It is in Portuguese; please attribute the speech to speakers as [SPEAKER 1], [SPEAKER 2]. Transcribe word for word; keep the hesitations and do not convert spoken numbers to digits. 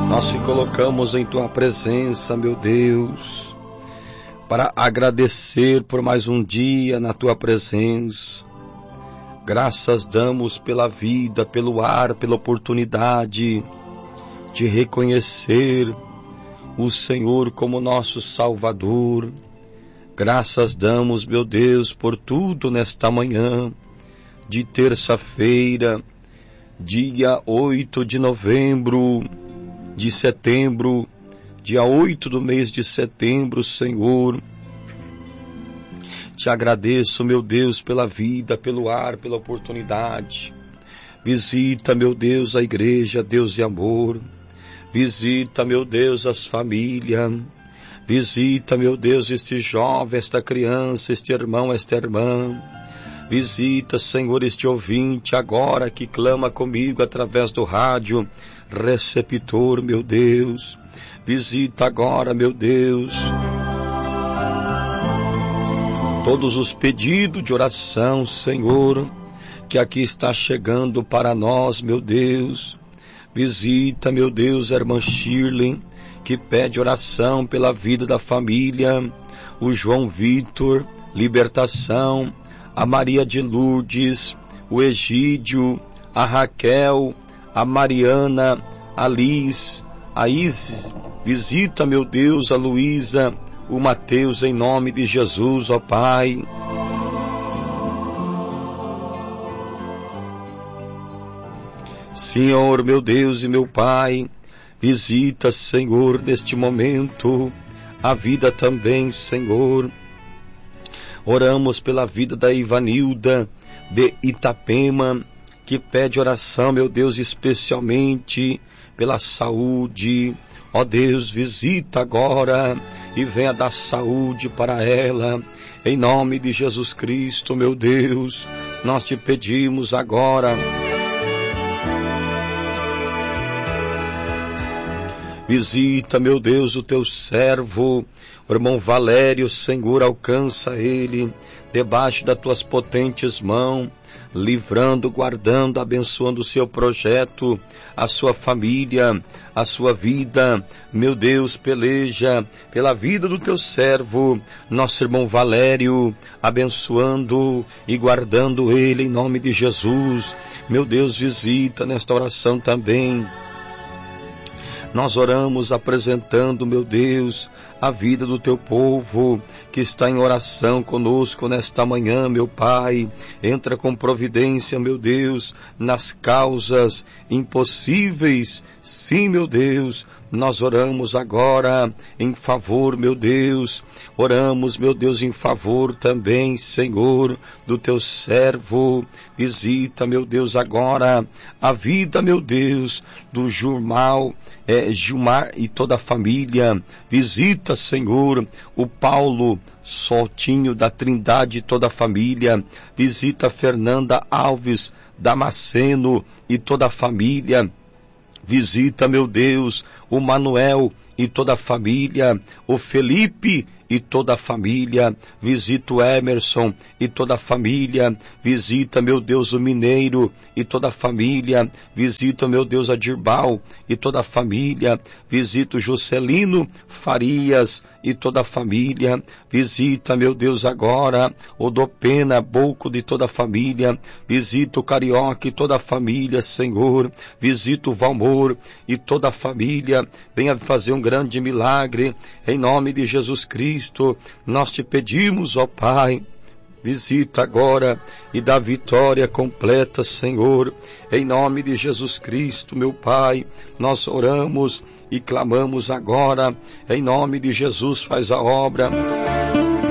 [SPEAKER 1] Nós te colocamos em tua presença, meu Deus, para agradecer por mais um dia na tua presença. Graças damos pela vida, pelo ar, pela oportunidade de reconhecer o Senhor como nosso Salvador. Graças damos, meu Deus, por tudo nesta manhã de terça-feira, dia oito de novembro de setembro, dia oito do mês de setembro, Senhor. Te agradeço, meu Deus, pela vida, pelo ar, pela oportunidade. Visita, meu Deus, a igreja, Deus de amor. Visita, meu Deus, as famílias. Visita, meu Deus, este jovem, esta criança, este irmão, esta irmã. Visita, Senhor, este ouvinte agora que clama comigo através do rádio receptor, meu Deus. Visita agora, meu Deus, todos os pedidos de oração, Senhor, que aqui está chegando para nós, meu Deus. Visita, meu Deus, a irmã Shirley, que pede oração pela vida da família, o João Vitor, libertação, a Maria de Lourdes, o Egídio, a Raquel, a Mariana, a Liz, a Isis. Visita, meu Deus, a Luísa, o Mateus, em nome de Jesus, ó Pai. Senhor, meu Deus e meu Pai, visita, Senhor, neste momento, a vida também, Senhor. Oramos pela vida da Ivanilda, de Itapema, que pede oração, meu Deus, especialmente pela saúde. Ó Deus, visita agora e venha dar saúde para ela, em nome de Jesus Cristo, meu Deus. Nós te pedimos agora. Visita, meu Deus, o teu servo, o irmão Valério, Senhor, alcança ele debaixo das tuas potentes mãos, livrando, guardando, abençoando o seu projeto, a sua família, a sua vida. Meu Deus, peleja pela vida do teu servo, nosso irmão Valério, abençoando e guardando ele em nome de Jesus. Meu Deus, visita nesta oração também. Nós oramos apresentando, meu Deus, a vida do teu povo que está em oração conosco nesta manhã, meu Pai. Entra com providência, meu Deus, nas causas impossíveis. Sim, meu Deus, nós oramos agora em favor, meu Deus. Oramos, meu Deus, em favor também, Senhor, do teu servo. Visita, meu Deus, agora a vida, meu Deus, do Gilmar, é, Gilmar e toda a família. Visita, Senhor, o Paulo Soltinho da Trindade e toda a família. Visita Fernanda Alves Damasceno e toda a família. Visita, meu Deus, o Manuel e toda a família, o Felipe e toda a família. Visita o Emerson e toda a família. Visita, meu Deus, o Mineiro e toda a família. Visita, meu Deus, a Dirbal e toda a família. Visita o Juscelino Farias e toda a família. Visita, meu Deus, agora o Dopena Bolco de toda a família. Visita o Carioca e toda a família, Senhor. Visita o Valmor e toda a família. Venha fazer um grande milagre em nome de Jesus Cristo. Nós te pedimos, ó Pai, visita agora e dá vitória completa, Senhor, em nome de Jesus Cristo, meu Pai. Nós oramos e clamamos agora, em nome de Jesus, faz a obra.